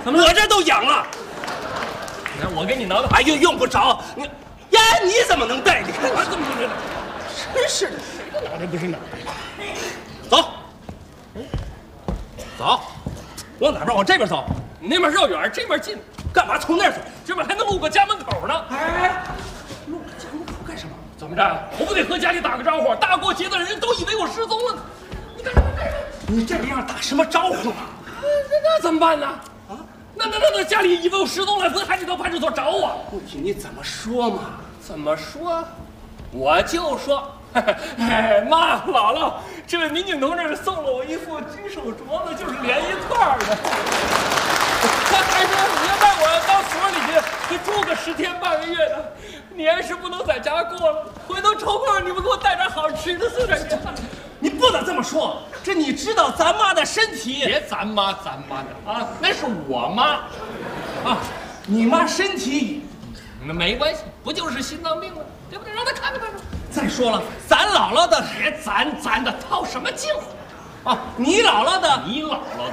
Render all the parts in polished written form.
怎么我这都痒了？ 来，我给你挠挠。 哎呦，用不着你。呀，你怎么能带？你看我怎么不知道？ 真是的， 这脑袋不是脑袋。 走，走，往哪边？往这边走。 你那边绕远，这边近。 干嘛从那儿走？ 这边还能路过家门口呢。 哎，路过家门口干什么？ 怎么着？我不得和家里打个招呼？大过节的，人都以为我失踪了呢。你干什么？ 你这样打什么招呼啊？ 那怎么办呢？啊，那家里以为我失踪了，咱还得到派出所找我。 不听你怎么说嘛？ 怎么说？我就说，哎妈，姥姥，这位民警同志送了我一副金手镯子，就是连一块的。他还说你要带我到所里去住个10天半个月的，年是不能在家过了。回头抽空你们给我带点好吃的送点去。 你不能这么说，这你知道咱妈的身体？ 别咱妈的啊，那是我妈， 啊，你妈身体没关系，不就是心脏病吗？对不对？让他看看。 再说了，咱姥姥的， 别咱的，套什么近乎？ 啊，你姥姥的， 你姥姥的，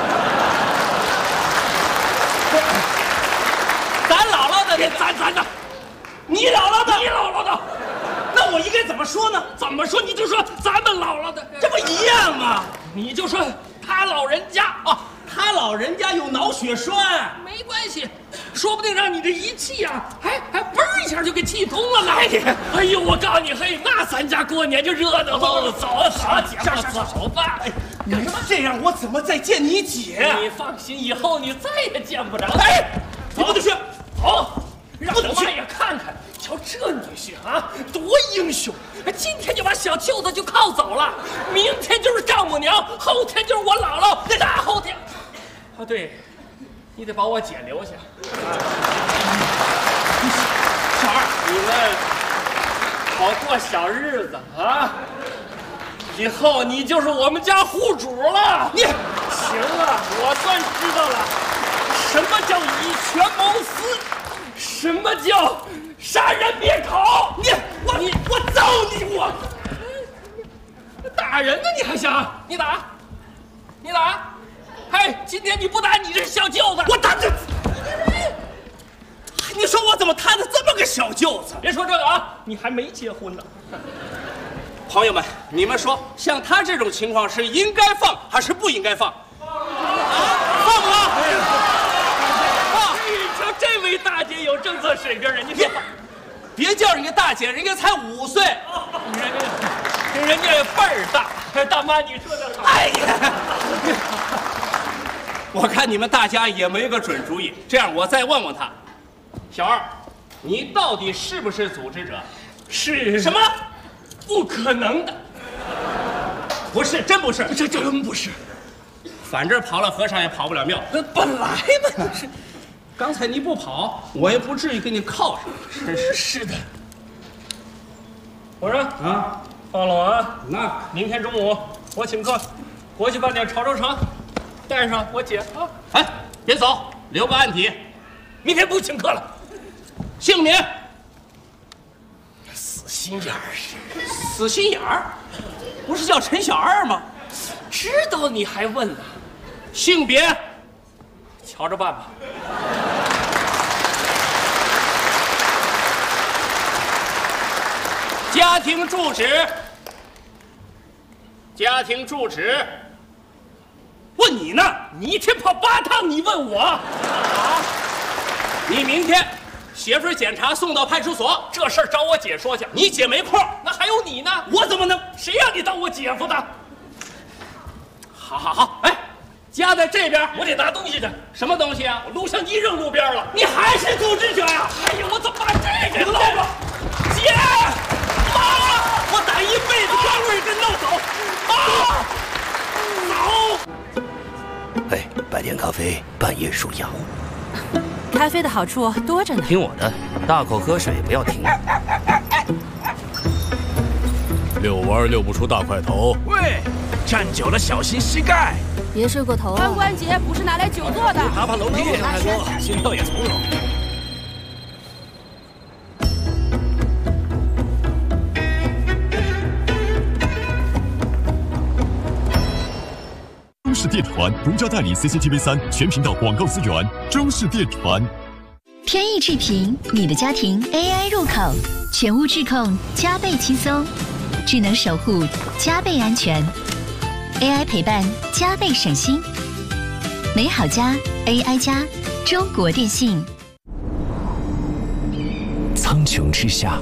咱姥姥的， 别咱的， 你姥姥的， 你姥姥的。 那我应该怎么说呢？ 怎么说你就说咱们姥姥的， 这不一样吗？ 你就说他老人家啊， 他老人家有脑血栓， 没关系，说不定让你这一气啊，还嘣一下就给气通了呢。哎呦，我告诉你，嘿，那咱家过年就热闹喽。走，好姐夫，走吧。 你这样我怎么再见你姐？ 你放心，以后你再也见不着。 哎，你不能去， 走，让我妈也看看。瞧这女婿啊，多英雄！今天就把小舅子就铐走了，明天就是丈母娘，后天就是我姥姥，大后天，啊对，你得把我姐留下。 小二， 你们好过小日子啊！以后你就是我们家户主了。 你行了，我算知道了，什么叫以权谋私，什么叫杀人灭口！我揍你！我打人呢？你还想？你打？嘿，今天你不打，你这小舅子！ 我打这！你说我怎么摊的这么个小舅子？ 别说这个啊，你还没结婚呢。 朋友们，你们说，像他这种情况是应该放还是不应该放？放啊！ 瞧这位大姐有政策水平，人家说别叫人家大姐，人家才5岁， 人家辈儿大。大妈，你说的好。 哎呀，我看你们大家也没个准主意。这样，我再问问他，小二，你到底是不是组织者？ 是什么？ 不可能的。 不是，真不是， 这真不是。 反正跑了和尚也跑不了庙。 本来嘛，你是。 刚才你不跑，我也不至于给你铐上。真是。 是的。我说啊， 放了我啊！ 那明天中午我请客，国际饭店潮州城，带上我姐啊！ 哎，别走，留个案底。 明天不请客了。 姓名？ 死心眼儿。 死心眼儿？不是叫陈小二吗？ 知道你还问呢？ 性别？ 瞧着办吧。 家庭住址？家庭住址？问你呢， 你一天跑8趟，你问我啊？ 你明天写份检查送到派出所， 这事儿找我姐说去。 你姐没空， 那还有你呢？ 我怎么能？ 谁让你当我姐夫的？ 好，哎，家在这边， 我得拿东西去。 什么东西啊？ 录像机扔路边了。 你还是组织者呀？ 哎呀，我怎么把这给漏了？姐， 妈，我打一辈子光棍跟弄走，走。 哎，白天咖啡，半夜数羊。 咖啡的好处多着呢。 听我的，大口喝水，不要停。 遛弯遛不出大块头。 喂，站久了小心膝盖。 别睡过头。 髋关节不是拿来久坐的。 爬楼梯想太多，心跳也从容。 都市电传独家代理 CCTV3 全频道广告资源，中式电传。 天翼智频，你的家庭 AI 入口，全屋智控加倍轻松，智能守护加倍安全 ，AI 陪伴加倍省心。美好家 AI 家，中国电信。 苍穹之下，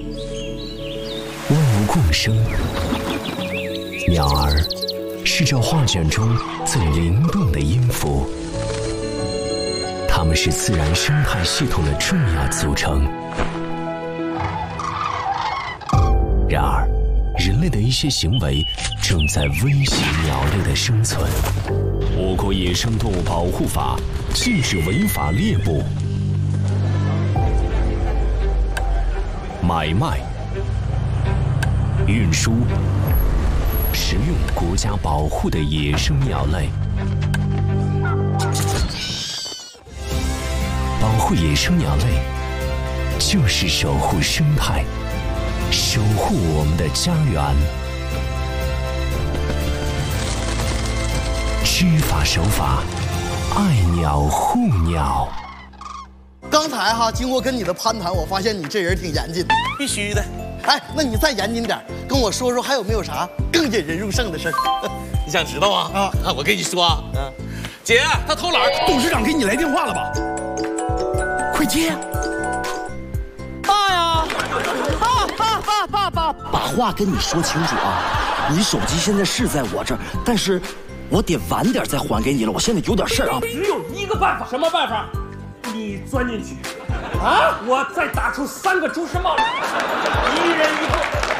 万物共生。鸟儿是这画卷中最灵动的音符，它们是自然生态系统的重要组成。然而，人类的一些行为正在威胁鸟类的生存。我国野生动物保护法禁止违法猎捕、买卖、运输、食用国家保护的野生鸟类。保护野生鸟类，就是守护生态，守护我们的家园。知法守法，爱鸟护鸟。 刚才经过跟你的攀谈，我发现你这人挺严谨的。 必须的。 哎，那你再严谨点，跟我说说还有没有啥更引人入胜的事儿？ 你想知道啊？我跟你说啊，姐，他偷懒。 董事长给你来电话了吧？快接！ 爸呀！爸！把话跟你说清楚啊！你手机现在是在我这儿，但是我得晚点再还给你了。我现在有点事儿啊。 只有一个办法。 什么办法？ 你钻进去，啊！我再打出3个蛛丝帽来，一人一个。